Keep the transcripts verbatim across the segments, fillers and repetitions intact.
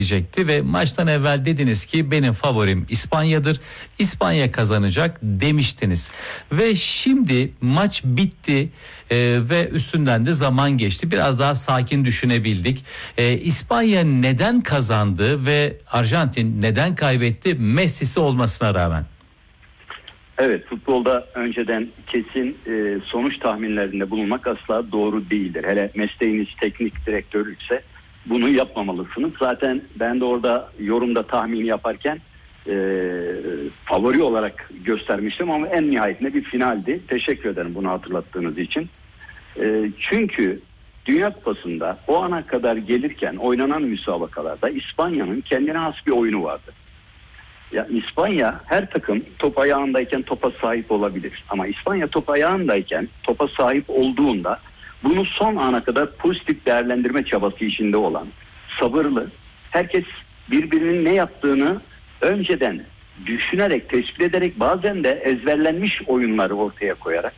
diyecekti ve maçtan evvel dediniz ki benim favorim İspanya'dır. İspanya kazanacak demiştiniz. Ve şimdi maç bitti e, ve üstünden de zaman geçti. Biraz daha sakin düşünebildik. E, İspanya neden kazandı ve Arjantin neden kaybetti Messi'si olmasına rağmen? Evet, futbolda önceden kesin e, sonuç tahminlerinde bulunmak asla doğru değildir. Hele mesleğiniz teknik direktörlükse bunu yapmamalısınız. Zaten ben de orada yorumda tahmini yaparken e, favori olarak göstermiştim ama en nihayetinde bir finaldi. Teşekkür ederim bunu hatırlattığınız için. E, çünkü Dünya Kupası'nda o ana kadar gelirken oynanan müsabakalarda İspanya'nın kendine has bir oyunu vardı. Ya İspanya her takım top ayağındayken topa sahip olabilir. Ama İspanya top ayağındayken topa sahip olduğunda bunu son ana kadar pozitif değerlendirme çabası içinde olan, sabırlı, herkes birbirinin ne yaptığını önceden düşünerek, tespit ederek, bazen de ezberlenmiş oyunları ortaya koyarak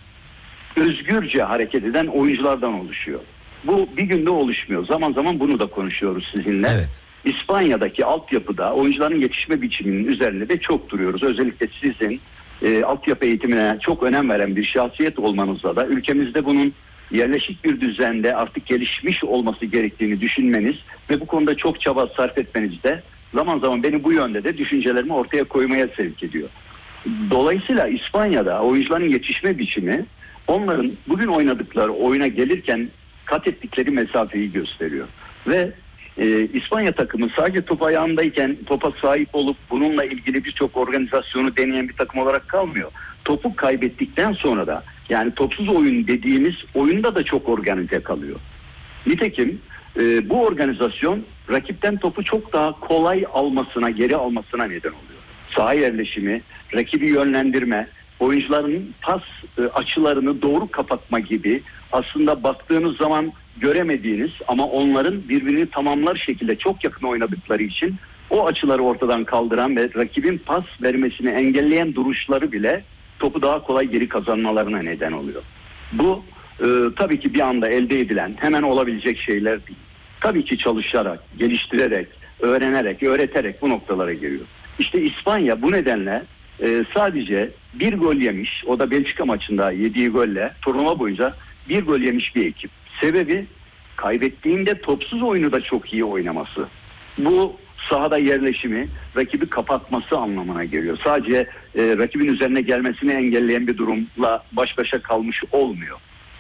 özgürce hareket eden oyunculardan oluşuyor. Bu bir günde oluşmuyor. Zaman zaman bunu da konuşuyoruz sizinle. Evet. İspanya'daki altyapıda oyuncuların yetişme biçiminin üzerinde de çok duruyoruz. Özellikle sizin e, altyapı eğitimine çok önem veren bir şahsiyet olmanızla da ülkemizde bunun yerleşik bir düzende artık gelişmiş olması gerektiğini düşünmeniz ve bu konuda çok çaba sarf etmeniz de zaman zaman beni bu yönde de düşüncelerimi ortaya koymaya sevk ediyor. Dolayısıyla İspanya'da oyuncuların yetişme biçimi onların bugün oynadıkları oyuna gelirken kat ettikleri mesafeyi gösteriyor. Ve Ee, İspanya takımı sadece top ayağındayken topa sahip olup bununla ilgili birçok organizasyonu deneyen bir takım olarak kalmıyor. Topu kaybettikten sonra da yani topsuz oyun dediğimiz oyunda da çok organize kalıyor. Nitekim e, bu organizasyon rakipten topu çok daha kolay almasına, geri almasına neden oluyor. Saha yerleşimi, rakibi yönlendirme, oyuncuların pas e, açılarını doğru kapatma gibi aslında baktığınız zaman göremediğiniz ama onların birbirini tamamlar şekilde çok yakın oynadıkları için o açıları ortadan kaldıran ve rakibin pas vermesini engelleyen duruşları bile topu daha kolay geri kazanmalarına neden oluyor. Bu e, tabii ki bir anda elde edilen hemen olabilecek şeyler değil. Tabii ki çalışarak, geliştirerek, öğrenerek, öğreterek bu noktalara geliyor. İşte İspanya bu nedenle e, sadece bir gol yemiş, o da Belçika maçında yediği golle turnuva boyunca bir gol yemiş bir ekip. Sebebi kaybettiğinde topsuz oyunu da çok iyi oynaması. Bu sahada yerleşimi, rakibi kapatması anlamına geliyor. Sadece e, rakibin üzerine gelmesini engelleyen bir durumla baş başa kalmış olmuyor.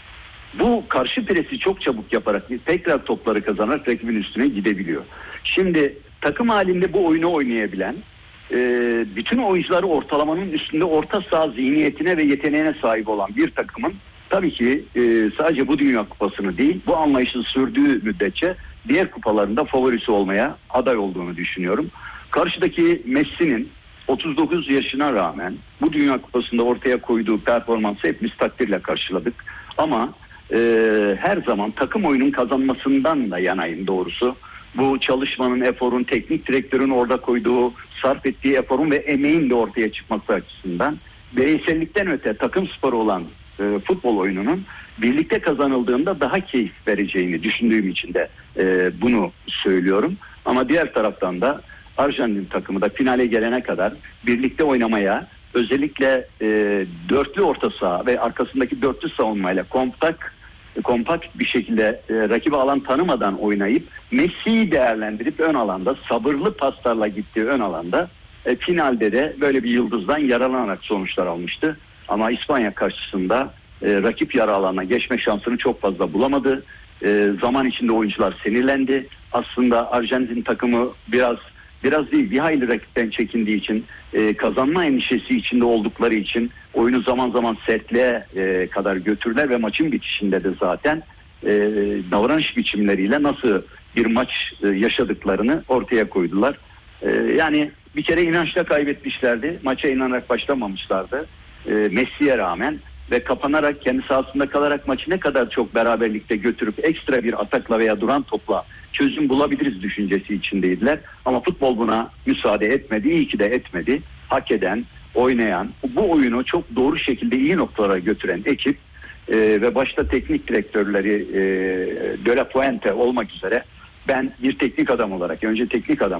Bu karşı presi çok çabuk yaparak tekrar topları kazanarak rakibin üstüne gidebiliyor. Şimdi takım halinde bu oyunu oynayabilen, e, bütün oyuncuları ortalamanın üstünde orta saha zihniyetine ve yeteneğine sahip olan bir takımın tabii ki e, sadece bu Dünya Kupası'nı değil, bu anlayışın sürdüğü müddetçe diğer kupalarında favorisi olmaya aday olduğunu düşünüyorum. Karşıdaki Messi'nin otuz dokuz yaşına rağmen bu Dünya Kupası'nda ortaya koyduğu performansı hepimiz takdirle karşıladık. Ama e, her zaman takım oyunun kazanmasından da yanayım doğrusu. Bu çalışmanın, eforun, teknik direktörün orada koyduğu, sarf ettiği eforun ve emeğin de ortaya çıkması açısından bireysellikten öte takım sporu olan E, futbol oyununun birlikte kazanıldığında daha keyif vereceğini düşündüğüm için de e, bunu söylüyorum. Ama diğer taraftan da Arjantin takımı da finale gelene kadar birlikte oynamaya, özellikle e, dörtlü orta saha ve arkasındaki dörtlü savunmayla kompakt kompakt bir şekilde e, rakibi alan tanımadan oynayıp Messi'yi değerlendirip ön alanda sabırlı paslarla gittiği ön alanda e, finalde de böyle bir yıldızdan yararlanarak sonuçlar almıştı. Ama İspanya karşısında e, rakip yarı alanına geçme şansını çok fazla bulamadı. E, zaman içinde oyuncular sinirlendi. Aslında Arjantin takımı biraz biraz değil bir hayli rakipten çekindiği için e, kazanma endişesi içinde oldukları için oyunu zaman zaman sertliğe e, kadar götürdüler ve maçın bitişinde de zaten e, davranış biçimleriyle nasıl bir maç e, yaşadıklarını ortaya koydular. E, yani bir kere inançla kaybetmişlerdi. Maça inanarak başlamamışlardı. Messi'ye rağmen ve kapanarak kendi sahasında kalarak maçı ne kadar çok beraberlikte götürüp ekstra bir atakla veya duran topla çözüm bulabiliriz düşüncesi içindeydiler. Ama futbol buna müsaade etmedi. İyi ki de etmedi. Hak eden, oynayan, bu oyunu çok doğru şekilde iyi noktalara götüren ekip e, ve başta teknik direktörleri e, De La Fuente olmak üzere ben bir teknik adam olarak önce teknik adam